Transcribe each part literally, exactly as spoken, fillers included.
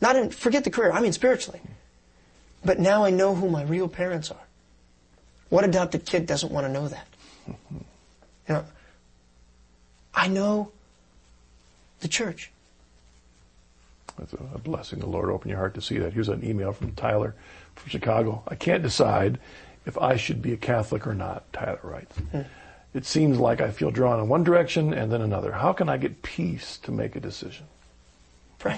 Not in, forget the career, I mean spiritually. But now I know who my real parents are. What adopted kid doesn't want to know that? You know, I know the church. That's a blessing. The Lord open your heart to see that. Here's an email from Tyler from Chicago. I can't decide if I should be a Catholic or not, Tyler writes. Hmm. It seems like I feel drawn in one direction and then another. How can I get peace to make a decision? Pray.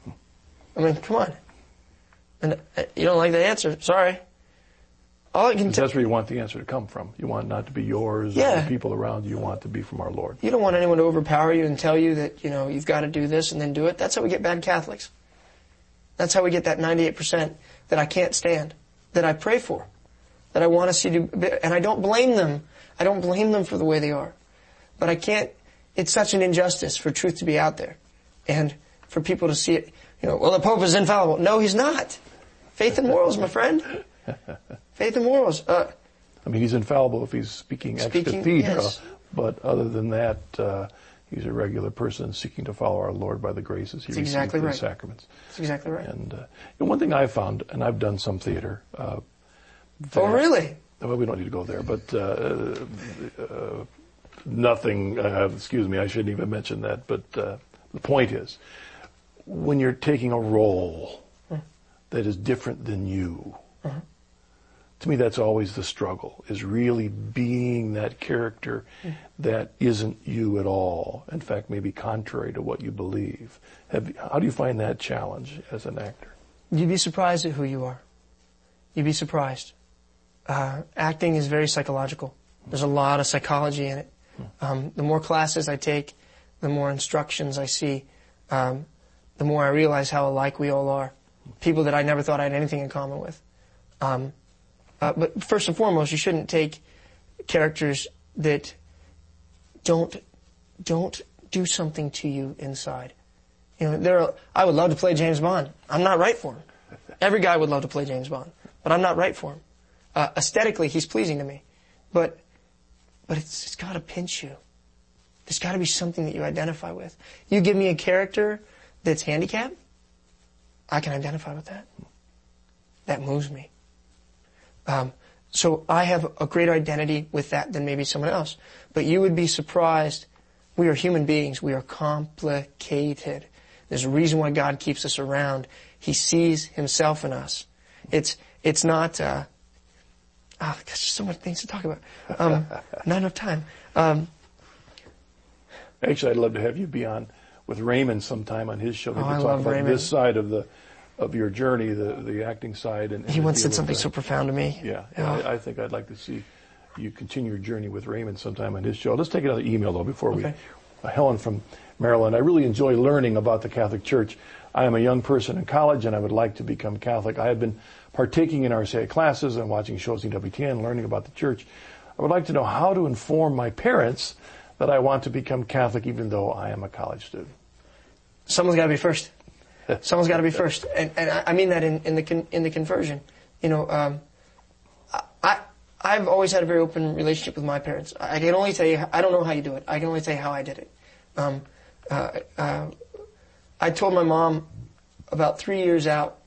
I mean, come on. And uh, you don't like the answer. Sorry. All I can tell. That's where you want the answer to come from. You want it not to be yours yeah. or the people around you. You want it to be from our Lord. You don't want anyone to overpower you and tell you that, you know, you've got to do this and then do it. That's how we get bad Catholics. That's how we get that ninety-eight percent that I can't stand, that I pray for, that I want to see do, and I don't blame them. I don't blame them for the way they are. But I can't, it's such an injustice for truth to be out there and for people to see it. You know, well, the Pope is infallible. No, he's not. Faith and morals, my friend. Faith and morals. Uh, I mean, he's infallible if he's speaking, speaking ex cathedra, yes. But other than that, uh, he's a regular person seeking to follow our Lord by the graces he That's received exactly through right. the sacraments. That's exactly right. And, uh, and one thing I found, and I've done some theater. Uh, that, oh, really? Well, we don't need to go there, but uh, uh, nothing, uh, excuse me, I shouldn't even mention that, but uh, the point is, when you're taking a role mm. that is different than you, mm-hmm. to me that's always the struggle, is really being that character mm. that isn't you at all. In fact, maybe contrary to what you believe. Have, how do you find that challenge as an actor? You'd be surprised at who you are. You'd be surprised. Uh, acting is very psychological. There's a lot of psychology in it. Um, the more classes I take, the more instructions I see, um, the more I realize how alike we all are. People that I never thought I had anything in common with. Um, uh, but first and foremost, you shouldn't take characters that don't don't do something to you inside. You know, there are, I would love to play James Bond. I'm not right for him. Every guy would love to play James Bond, but I'm not right for him. Uh, aesthetically, he's pleasing to me, but but it's, it's got to pinch you. There's got to be something that you identify with. You give me a character that's handicapped, I can identify with that. That moves me. Um, so I have a greater identity with that than maybe someone else. But you would be surprised. We are human beings. We are complicated. There's a reason why God keeps us around. He sees himself in us. It's it's not. Uh, oh, gosh, there's so many things to talk about. Um, not enough time. Um, Actually, I'd love to have you be on with Raymond sometime on his show. Oh, to I talk love about Raymond. this side of the of your journey, the the acting side. And, and he once deal said with something the, so profound to me. Yeah, Oh. I, I think I'd like to see you continue your journey with Raymond sometime on his show. Let's take another email though before Okay. we. Uh, Helen from Maryland. I really enjoy learning about the Catholic Church. I am a young person in college, and I would like to become Catholic. I have been partaking in R C I classes and watching shows on W T N, learning about the Church. I would like to know how to inform my parents that I want to become Catholic, even though I am a college student. Someone's got to be first. Someone's got to be first, and and I mean that in in the con, in the conversion. You know, um, I I've always had a very open relationship with my parents. I can only tell you, I don't know how you do it. I can only tell you how I did it. Um, uh, uh, I told my mom about three years out,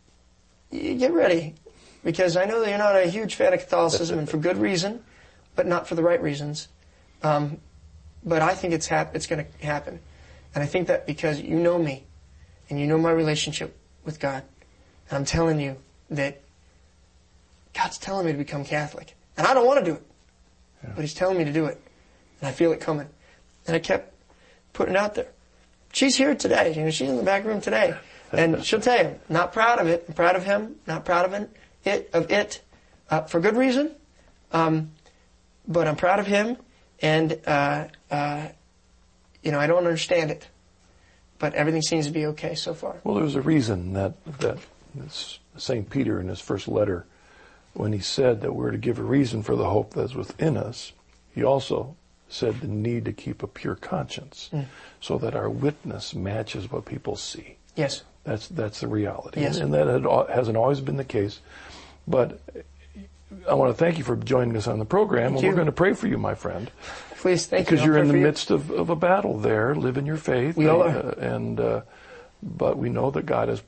get ready, because I know that you're not a huge fan of Catholicism, and for good reason, but not for the right reasons. Um, but I think it's hap- it's going to happen. And I think that because you know me, and you know my relationship with God, and I'm telling you that God's telling me to become Catholic. And I don't want to do it, yeah. but he's telling me to do it. And I feel it coming. And I kept putting it out there. She's here today. You know, she's in the back room today. And she'll tell you, not proud of it. I'm proud of him. Not proud of it, it of it uh, for good reason. Um, but I'm proud of him. And, uh, uh, you know, I don't understand it. But everything seems to be okay so far. Well, there's a reason that, that Saint Peter in his first letter, when he said that we're to give a reason for the hope that's within us, he also said the need to keep a pure conscience mm. so that our witness matches what people see. Yes. That's that's the reality. Yes. And that had, hasn't always been the case. But I want to thank you for joining us on the program. Thank and you. We're going to pray for you, my friend. Please, thank because you. Because you're in the you. midst of, of a battle there. Live in your faith. We all are. Uh, and, uh, but we know that God has